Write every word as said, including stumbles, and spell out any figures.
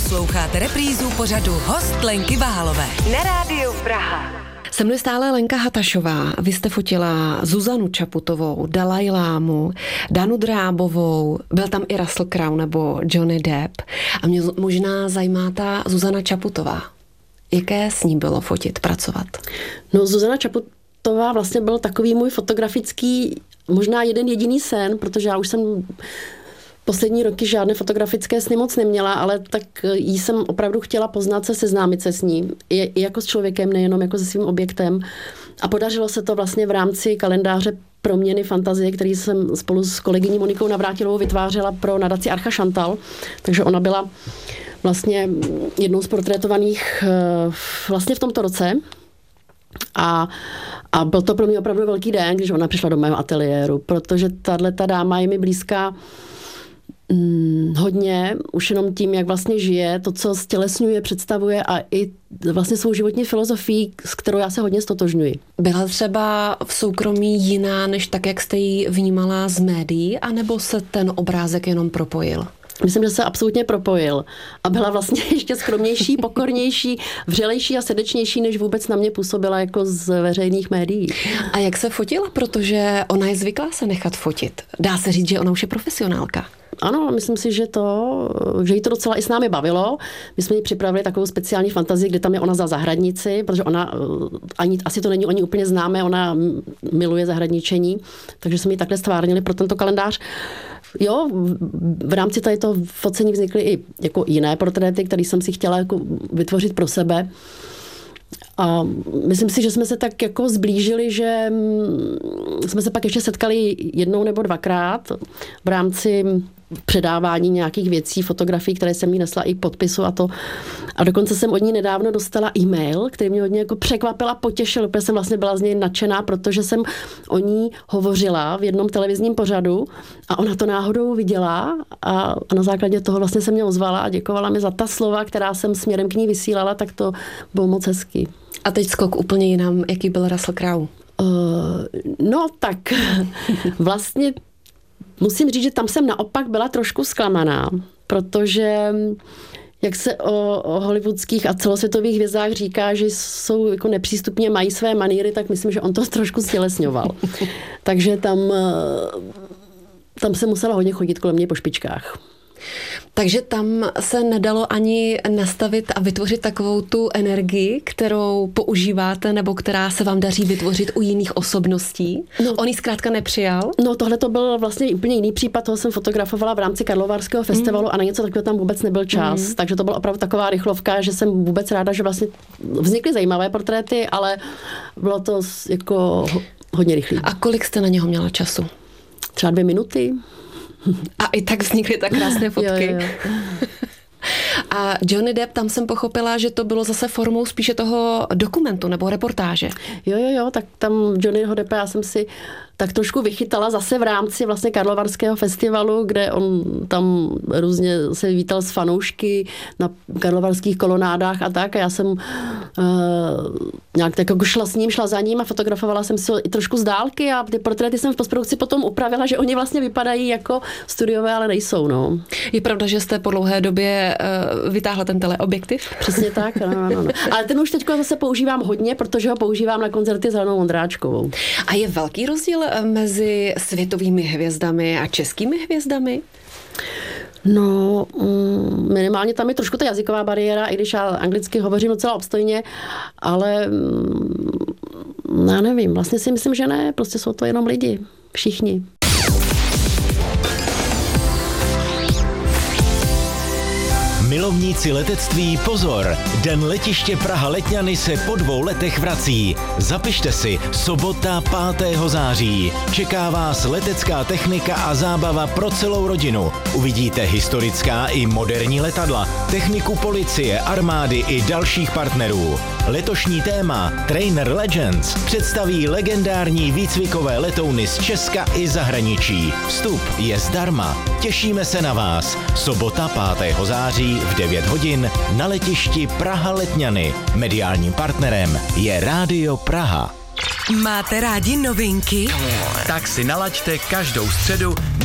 Posloucháte reprízu pořadu Host Lenky Váhalové na rádiu Praha. Se mnou stále Lenka Hatašová. Vy jste fotila Zuzanu Čaputovou, Dalajlámu, Danu Drábovou, byl tam i Russell Crowe nebo Johnny Depp. A mě možná zajímá ta Zuzana Čaputová. Jaké s ní bylo fotit, pracovat? No, Zuzana Čaputová vlastně byl takový můj fotografický, možná jeden jediný sen, protože já už jsem poslední roky žádné fotografické sny moc neměla, ale tak jí jsem opravdu chtěla poznat se, seznámit se s ní. I, i jako s člověkem, nejenom jako se svým objektem. A podařilo se to vlastně v rámci kalendáře Proměny fantazie, který jsem spolu s kolegyní Monikou Navrátilovou vytvářela pro nadaci Archa Chantal. Takže ona byla vlastně jednou z portrétovaných vlastně v tomto roce. A, a byl to pro mě opravdu velký den, když ona přišla do mého ateliéru, protože tato dáma je mi blízká Hmm, hodně, už jenom tím, jak vlastně žije, to, co stělesňuje, představuje a i vlastně svou životní filozofii, s kterou já se hodně stotožňuji. Byla třeba v soukromí jiná, než tak, jak jste ji vnímala z médií, anebo se ten obrázek jenom propojil? Myslím, že se absolutně propojil a byla vlastně ještě skromnější, pokornější, vřelejší a srdečnější, než vůbec na mě působila jako z veřejných médií. A jak se fotila? Protože ona je zvyklá se nechat fotit. Dá se říct, že ona už je profesionálka. Ano, myslím si, že to, že jí to docela i s námi bavilo. My jsme jí připravili takovou speciální fantazii, kde tam je ona za zahradnici, protože ona, ani, asi to není o ní úplně známé, ona miluje zahradničení, takže jsme ji takhle stvárnili pro tento kalendář. Jo, v rámci toho focení vznikly i jako jiné portréty, které jsem si chtěla jako vytvořit pro sebe. A myslím si, že jsme se tak jako zblížili, že jsme se pak ještě setkali jednou nebo dvakrát v rámci předávání nějakých věcí, fotografií, které jsem jí nesla i podpisu a to. A dokonce jsem od ní nedávno dostala e-mail, který mě hodně jako překvapil a potěšil, protože jsem vlastně byla z něj nadšená, protože jsem o ní hovořila v jednom televizním pořadu a ona to náhodou viděla a na základě toho vlastně se mě ozvala a děkovala mi za ta slova, která jsem směrem k ní vysílala, tak to bylo moc hezký. A teď skok úplně jinam, jaký byl Russell Crowe? Uh, no tak vlastně musím říct, že tam jsem naopak byla trošku zklamaná, protože jak se o, o hollywoodských a celosvětových hvězdách říká, že jsou jako nepřístupně, mají své maníry, tak myslím, že on to trošku stělesňoval. Takže tam, tam se musela hodně chodit kolem mě po špičkách. Takže tam se nedalo ani nastavit a vytvořit takovou tu energii, kterou používáte nebo která se vám daří vytvořit u jiných osobností. No, on ji zkrátka nepřijal? No tohle to byl vlastně úplně jiný případ, toho jsem fotografovala v rámci Karlovarského festivalu mm. a na něco takového tam vůbec nebyl čas. Mm. Takže to byla opravdu taková rychlovka, že jsem vůbec ráda, že vlastně vznikly zajímavé portréty, ale bylo to jako hodně rychlé. A kolik jste na něho měla času? Třeba dvě minuty. A i tak vznikly tak krásné fotky. Jo, jo. A Johnny Depp, tam jsem pochopila, že to bylo zase formou spíše toho dokumentu nebo reportáže. Jo, jo, jo, tak tam Johnnyho Deppa já jsem si tak trošku vychytala zase v rámci vlastně Karlovarského festivalu, kde on tam různě se vítal s fanoušky na karlovarských kolonádách a tak. A já jsem uh, nějak tak jako šla s ním, šla za ním a fotografovala jsem si ho i trošku z dálky a ty portréty jsem v postprodukci potom upravila, že oni vlastně vypadají jako studiové, ale nejsou, no. Je pravda, že jste po dlouhé době uh, vytáhla ten teleobjektiv? Přesně tak, no, no, no. Ale ten už teď zase používám hodně, protože ho používám na koncerty s Helenou Ondráčkovou. A je velký rozdíl mezi světovými hvězdami a českými hvězdami? No, minimálně tam je trošku ta jazyková bariéra, i když já anglicky hovořím docela obstojně, ale já nevím, vlastně si myslím, že ne, prostě jsou to jenom lidi, všichni. Milovníci letectví, pozor! Den letiště Praha Letňany se po dvou letech vrací. Zapište si, sobota pátého září. Čeká vás letecká technika a zábava pro celou rodinu. Uvidíte historická i moderní letadla, techniku policie, armády i dalších partnerů. Letošní téma Trainer Legends představí legendární výcvikové letouny z Česka i zahraničí. Vstup je zdarma. Těšíme se na vás. Sobota pátého září v devět hodin na letišti Praha Letňany. Mediálním partnerem je Rádio Praha. Máte rádi novinky? Tak si nalaďte každou středu